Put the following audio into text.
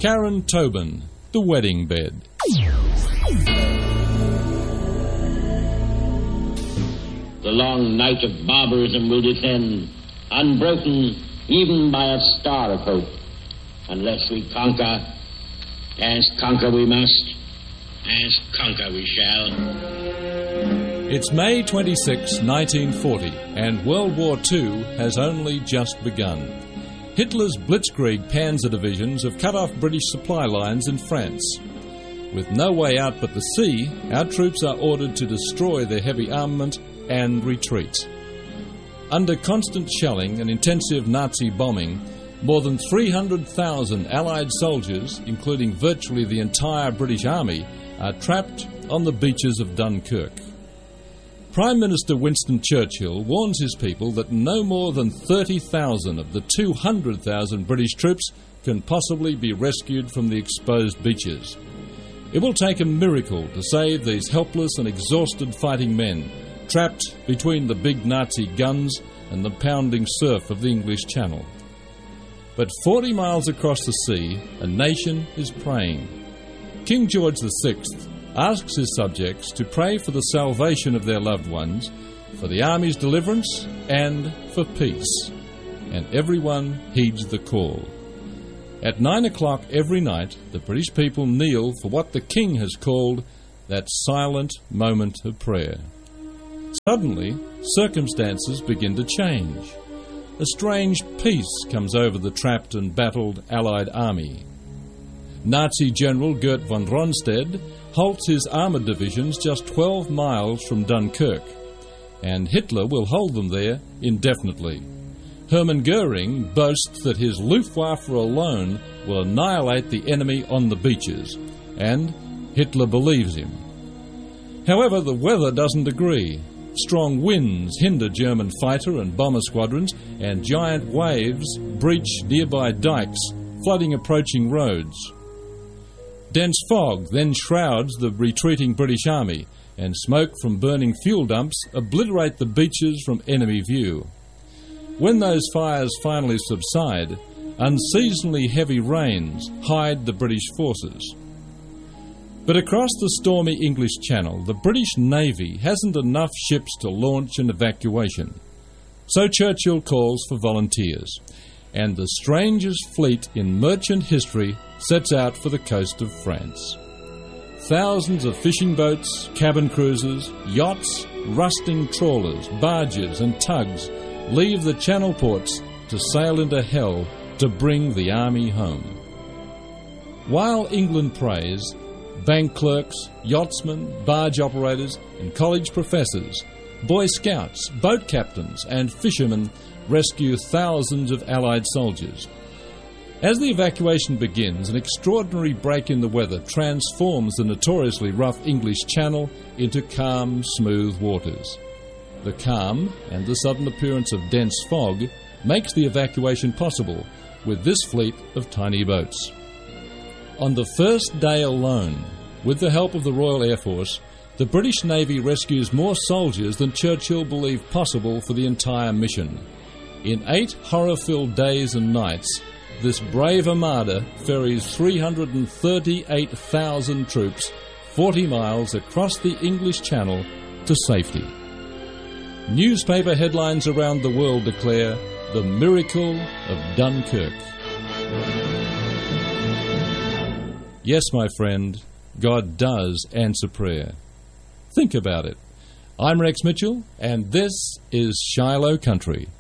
Karen Tobin, The Wedding Bed. The long night of barbarism will descend, unbroken even by a star of hope, unless we conquer, as conquer we must, as conquer we shall. It's May 26, 1940, and World War II has only just begun. Hitler's blitzkrieg panzer divisions have cut off British supply lines in France. With no way out but the sea, our troops are ordered to destroy their heavy armament and retreat. Under constant shelling and intensive Nazi bombing, more than 300,000 Allied soldiers, including virtually the entire British Army, are trapped on the beaches of Dunkirk. Prime Minister Winston Churchill warns his people that no more than 30,000 of the 200,000 British troops can possibly be rescued from the exposed beaches. It will take a miracle to save these helpless and exhausted fighting men, trapped between the big Nazi guns and the pounding surf of the English Channel. But 40 miles across the sea, a nation is praying. King George VI asks his subjects to pray for the salvation of their loved ones, for the army's deliverance, and for peace. And everyone heeds the call. At 9 o'clock every night, the British people kneel for what the King has called that silent moment of prayer. Suddenly, circumstances begin to change. A strange peace comes over the trapped and battled Allied army. Nazi General Gert von Rundstedt halts his armoured divisions just 12 miles from Dunkirk, and Hitler will hold them there indefinitely. Hermann Goering boasts that his Luftwaffe alone will annihilate the enemy on the beaches, and Hitler believes him. However, the weather doesn't agree. Strong winds hinder German fighter and bomber squadrons, and giant waves breach nearby dikes, flooding approaching roads. Dense fog then shrouds the retreating British Army, and smoke from burning fuel dumps obliterate the beaches from enemy view. When those fires finally subside, unseasonably heavy rains hide the British forces. But across the stormy English Channel, the British Navy hasn't enough ships to launch an evacuation. So Churchill calls for volunteers, and the strangest fleet in merchant history sets out for the coast of France. Thousands of fishing boats, cabin cruisers, yachts, rusting trawlers, barges and tugs leave the channel ports to sail into hell to bring the army home. While England prays, bank clerks, yachtsmen, barge operators and college professors, Boy Scouts, boat captains and fishermen rescue thousands of Allied soldiers. As the evacuation begins, an extraordinary break in the weather transforms the notoriously rough English Channel into calm, smooth waters. The calm and the sudden appearance of dense fog makes the evacuation possible with this fleet of tiny boats. On the first day alone, with the help of the Royal Air Force, the British Navy rescues more soldiers than Churchill believed possible for the entire mission. In 8 horror-filled days and nights, this brave armada ferries 338,000 troops 40 miles across the English Channel to safety. Newspaper headlines around the world declare the miracle of Dunkirk. Yes, my friend, God does answer prayer. Think about it. I'm Rex Mitchell, and this is Shiloh Country.